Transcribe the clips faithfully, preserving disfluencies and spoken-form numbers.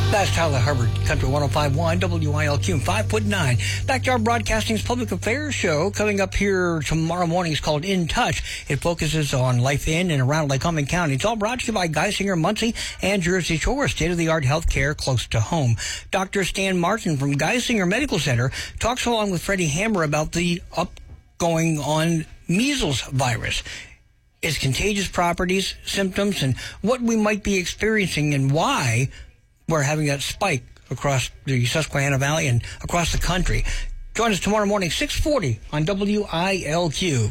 That's Tyler Hubbard, Country one oh five point one, W I L Q, five foot nine. Backyard Broadcasting's public affairs show coming up here tomorrow morning is called In Touch. It focuses on life in and around Lycoming County. It's all brought to you by Geisinger, Muncie, and Jersey Shore, state-of-the-art health care close to home. Doctor Stan Martin from Geisinger Medical Center talks along with Freddie Hammer about the upgoing on measles virus, its contagious properties, symptoms, and what we might be experiencing and why we're having that spike across the Susquehanna Valley and across the country. Join us tomorrow morning, six forty on W I L Q.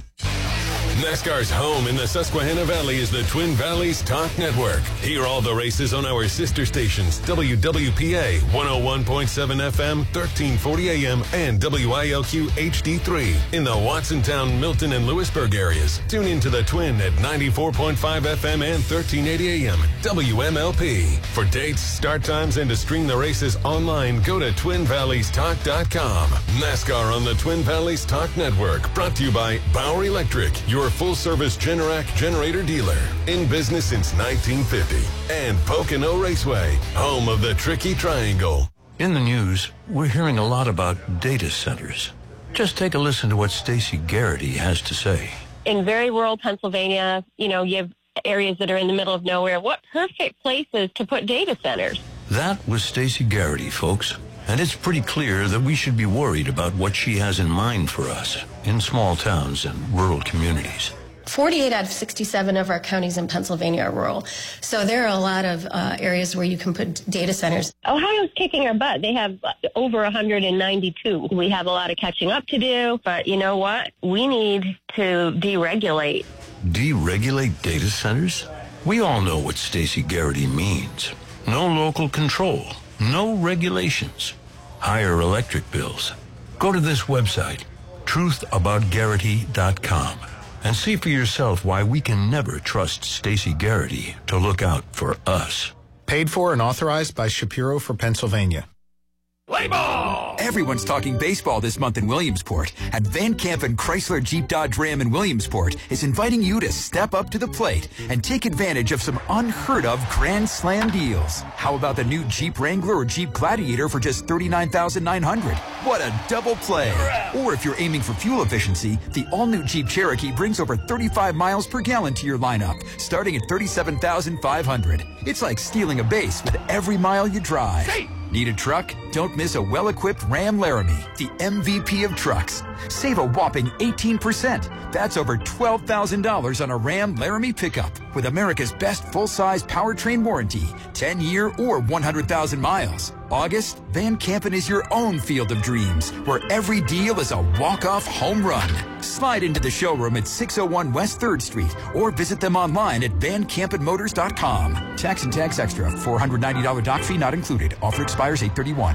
NASCAR's home in the Susquehanna Valley is the Twin Valleys Talk Network. Hear all the races on our sister stations, W W P A one oh one point seven F M, thirteen forty A M, and W I L Q H D three in the Watsontown, Milton, and Lewisburg areas. Tune into the Twin at ninety-four point five F M and thirteen eighty A M, W M L P. For dates, start times, and to stream the races online, go to twin valleys talk dot com. NASCAR on the Twin Valleys Talk Network, brought to you by Bauer Electric, your full-service Generac generator dealer. In business since nineteen fifty. And Pocono Raceway, home of the Tricky Triangle. In the news, we're hearing a lot about data centers. Just take a listen to what Stacey Garrity has to say. In very rural Pennsylvania, you know, you have areas that are in the middle of nowhere. What perfect places to put data centers? That was Stacey Garrity, folks. And it's pretty clear that we should be worried about what she has in mind for us in small towns and rural communities. forty-eight out of sixty-seven of our counties in Pennsylvania are rural. So there are a lot of uh, areas where you can put data centers. Ohio's kicking our butt. They have over one hundred ninety-two. We have a lot of catching up to do, but you know what? We need to deregulate. Deregulate data centers? We all know what Stacey Garrity means. No local control. No regulations. Higher electric bills. Go to this website, truth about garrity dot com, and see for yourself why we can never trust Stacey Garrity to look out for us. Paid for and authorized by Shapiro for Pennsylvania. Play ball! Everyone's talking baseball this month in Williamsport, and Van Campen Chrysler Jeep Dodge Ram in Williamsport is inviting you to step up to the plate and take advantage of some unheard of Grand Slam deals. How about the new Jeep Wrangler or Jeep Gladiator for just thirty-nine thousand nine hundred dollars? What a double play! Or if you're aiming for fuel efficiency, the all-new Jeep Cherokee brings over thirty-five miles per gallon to your lineup, starting at thirty-seven thousand five hundred dollars. It's like stealing a base with every mile you drive. Hey! Need a truck? Don't miss a well-equipped Ram Laramie, the M V P of trucks. Save a whopping eighteen percent. That's over twelve thousand dollars on a Ram Laramie pickup with America's best full-size powertrain warranty, ten-year or one hundred thousand miles. August, Van Campen is your own field of dreams, where every deal is a walk-off home run. Slide into the showroom at six oh one West third Street or visit them online at van campen motors dot com. Tax and tax extra. four hundred ninety dollars doc fee not included. Offer expires eight thirty-one.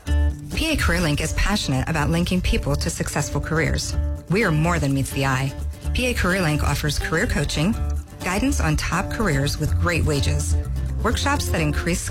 P A CareerLink is passionate about linking people to successful careers. We are more than meets the eye. P A CareerLink offers career coaching, guidance on top careers with great wages, workshops that increase